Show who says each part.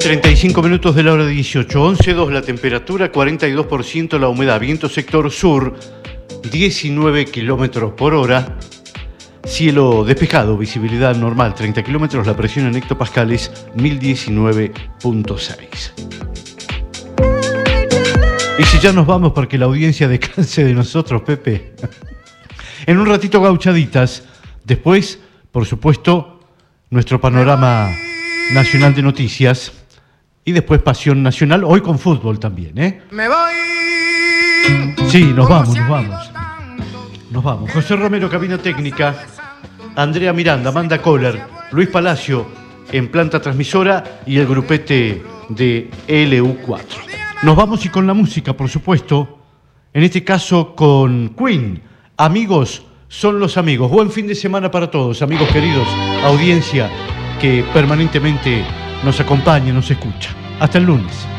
Speaker 1: 35 minutos de la hora 18, 11:02 la temperatura, 42% la humedad, viento sector sur, 19 kilómetros por hora, cielo despejado, visibilidad normal, 30 kilómetros, la presión en hectopascales, 1019.6. Y si ya nos vamos para que la audiencia descanse de nosotros, Pepe. En un ratito gauchaditas, después, por supuesto, nuestro panorama nacional de noticias. Y después Pasión Nacional, hoy con fútbol también, ¿eh?
Speaker 2: Me voy.
Speaker 1: Sí, nos vamos. Nos vamos. José Romero, cabina técnica. Andrea Miranda, Amanda Kohler, Luis Palacio en planta transmisora y el grupete de LU4. Nos vamos y con la música, por supuesto. En este caso con Queen. Amigos son los amigos. Buen fin de semana para todos, amigos queridos, audiencia que permanentemente nos acompaña, nos escucha. Hasta el lunes.